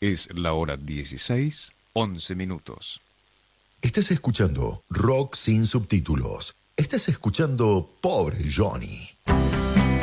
Es la hora 16:11. Estás escuchando Rock sin subtítulos. Estás escuchando Pobre Johnny.